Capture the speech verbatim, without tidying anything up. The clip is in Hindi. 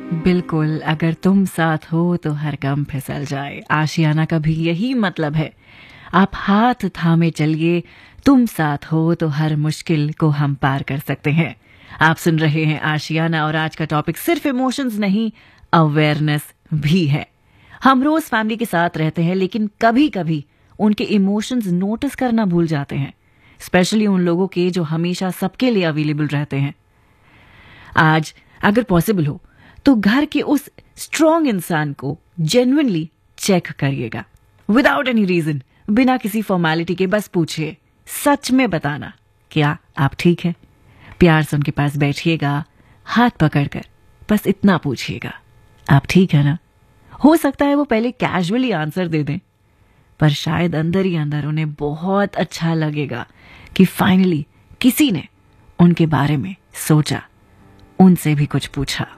बिल्कुल, अगर तुम साथ हो तो हर गम फिसल जाए। आशियाना का भी यही मतलब है। आप हाथ थामे चलिए, तुम साथ हो तो हर मुश्किल को हम पार कर सकते हैं। आप सुन रहे हैं आशियाना और आज का टॉपिक सिर्फ इमोशंस नहीं, अवेयरनेस भी है। हम रोज फैमिली के साथ रहते हैं, लेकिन कभी कभी उनके इमोशंस नोटिस करना भूल जाते हैं, स्पेशली उन लोगों के जो हमेशा सबके लिए अवेलेबल रहते हैं। आज अगर पॉसिबल हो तो घर के उस स्ट्रॉन्ग इंसान को जेन्युइनली चेक करिएगा, विदाउट एनी रीजन, बिना किसी फॉर्मेलिटी के। बस पूछिए, सच में बताना क्या आप ठीक है। प्यार से उनके पास बैठिएगा, हाथ पकड़कर बस इतना पूछिएगा, आप ठीक है ना। हो सकता है वो पहले कैजुअली आंसर दे दें, पर शायद अंदर ही अंदर उन्हें बहुत अच्छा लगेगा कि फाइनली किसी ने उनके बारे में सोचा, उनसे भी कुछ पूछा।